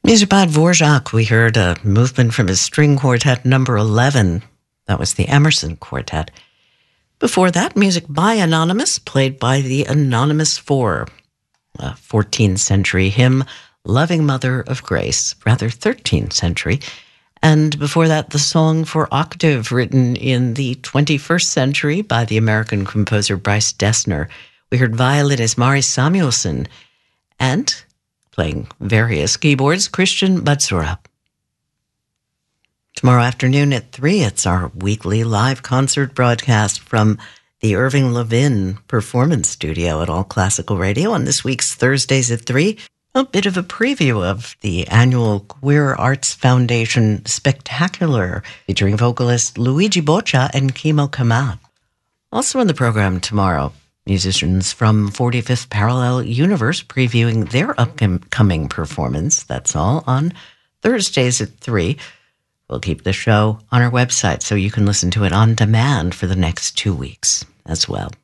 Music by Dvorak. We heard a movement from his string quartet number 11. That was the Emerson Quartet. Before that, music by Anonymous, played by the Anonymous Four, a 14th century hymn, Loving Mother of Grace, rather 13th century. And before that, the song for octave, written in the 21st century by the American composer Bryce Dessner. We heard violinist Mari Samuelson and playing various keyboards, Christian Batsura. Tomorrow afternoon at 3, it's our weekly live concert broadcast from the Irving Levin Performance Studio at All Classical Radio. On this week's Thursdays at 3, a bit of a preview of the annual Queer Arts Foundation Spectacular, featuring vocalist Luigi Boccia and Kimo Kamat. Also on the program tomorrow, musicians from 45th Parallel Universe previewing their upcoming performance. That's all on Thursdays at 3. We'll keep the show on our website so you can listen to it on demand for the next 2 weeks as well.